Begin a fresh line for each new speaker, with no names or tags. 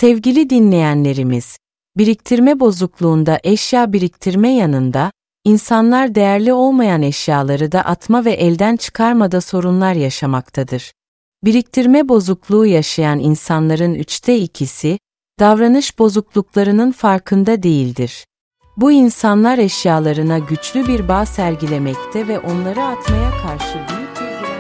Sevgili dinleyenlerimiz, biriktirme bozukluğunda eşya biriktirme yanında, insanlar değerli olmayan eşyaları da atma ve elden çıkarmada sorunlar yaşamaktadır. Biriktirme bozukluğu yaşayan insanların 2/3'ü, davranış bozukluklarının farkında değildir. Bu insanlar eşyalarına güçlü bir bağ sergilemekte ve onları atmaya karşı